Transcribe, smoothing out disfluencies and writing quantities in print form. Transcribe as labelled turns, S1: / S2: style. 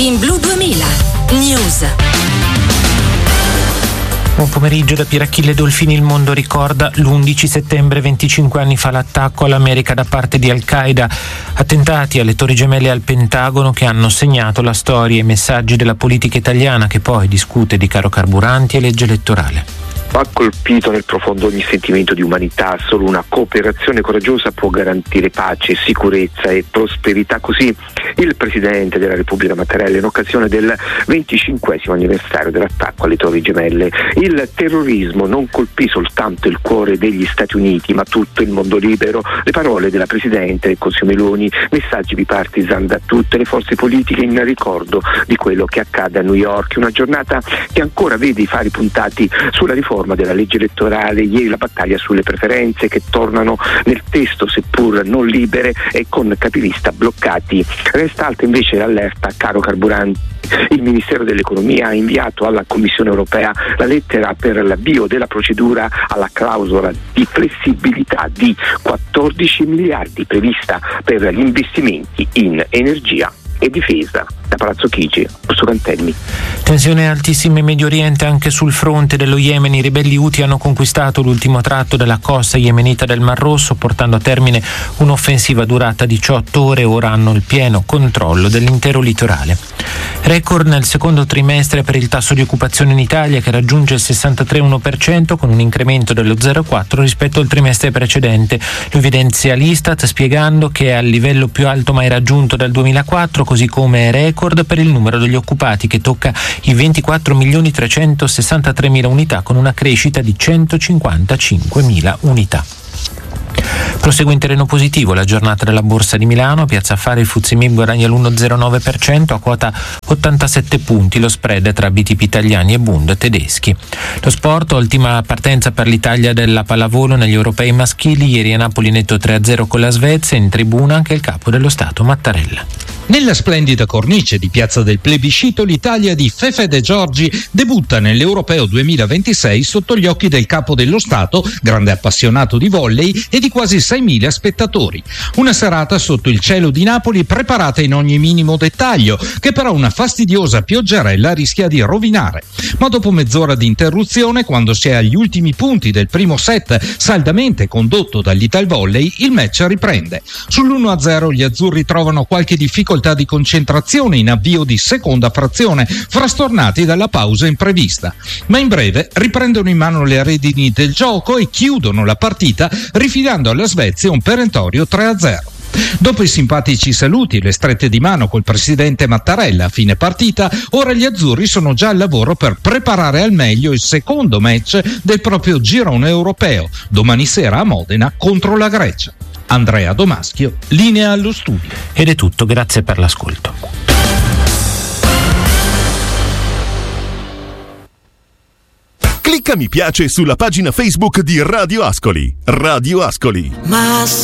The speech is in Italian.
S1: in Blu 2000 News.
S2: Buon pomeriggio da Pierachille Dolfini. Il mondo ricorda l'11 settembre, 25 anni fa, l'attacco all'America da parte di Al-Qaeda. Attentati alle Torri Gemelle e al Pentagono che hanno segnato la storia e i messaggi della politica italiana, che poi discute di caro carburanti e legge elettorale.
S3: Ha colpito nel profondo ogni sentimento di umanità. Solo una cooperazione coraggiosa può garantire pace, sicurezza e prosperità. Così il Presidente della Repubblica Mattarella, in occasione del 25° anniversario dell'attacco alle Torri Gemelle. Il terrorismo non colpì soltanto il cuore degli Stati Uniti, ma tutto il mondo libero. Le parole della Presidente del Consiglio Meloni, messaggi bipartisan da tutte le forze politiche in ricordo di quello che accade a New York. Una giornata che ancora vede i fari puntati sulla riforma della legge elettorale. Ieri la battaglia sulle preferenze che tornano nel testo, seppur non libere e con capilista bloccati. Resta alta invece l'allerta caro carburanti. Il Ministero dell'Economia ha inviato alla Commissione Europea la lettera per l'avvio della procedura alla clausola di flessibilità di 14 miliardi prevista per gli investimenti in energia e difesa. Da Palazzo Chigi, Orso Cantelmi.
S2: Tensione altissima in Medio Oriente anche sul fronte dello Yemen. I ribelli Houthi hanno conquistato l'ultimo tratto della costa yemenita del Mar Rosso, portando a termine un'offensiva durata 18 ore. Ora hanno il pieno controllo dell'intero litorale. Record nel secondo trimestre per il tasso di occupazione in Italia, che raggiunge il 63,1%, con un incremento dello 0,4 rispetto al trimestre precedente. Lo evidenzia l'Istat, spiegando che è al livello più alto mai raggiunto dal 2004, così come record per il numero degli occupati, che tocca i 24.363.000 unità, con una crescita di 155.000 unità. Prosegue in terreno positivo la giornata della Borsa di Milano. A Piazza Affari il FTSE MIB guadagna l'1,09% a quota 87 punti. Lo spread tra BTP italiani e Bund tedeschi. Lo sport, ultima partenza per l'Italia della pallavolo negli europei maschili. Ieri a Napoli netto 3-0 con la Svezia. In tribuna anche il capo dello Stato Mattarella.
S4: Nella splendida cornice di Piazza del Plebiscito, l'Italia di Fefe De Giorgi debutta nell'Europeo 2026 sotto gli occhi del capo dello Stato, grande appassionato di volley, e di quasi 6.000 spettatori. Una serata sotto il cielo di Napoli preparata in ogni minimo dettaglio, che però una fastidiosa pioggerella rischia di rovinare. Ma dopo mezz'ora di interruzione, quando si è agli ultimi punti del primo set, saldamente condotto dall'Italvolley, il match riprende. Sull'1-0 gli azzurri trovano qualche difficoltà di concentrazione in avvio di seconda frazione, frastornati dalla pausa imprevista. Ma in breve riprendono in mano le redini del gioco e chiudono la partita, rifilando alla Svezia un perentorio 3-0. Dopo i simpatici saluti e le strette di mano col presidente Mattarella a fine partita, ora gli azzurri sono già al lavoro per preparare al meglio il secondo match del proprio girone europeo, domani sera a Modena contro la Grecia. Andrea Domaschio, linea allo studio.
S2: Ed è tutto, grazie per l'ascolto.
S5: Clicca mi piace sulla pagina Facebook di Radio Ascoli. Radio Ascoli.